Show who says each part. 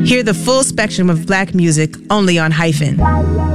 Speaker 1: Hear the full spectrum of Black music only on Hyphen.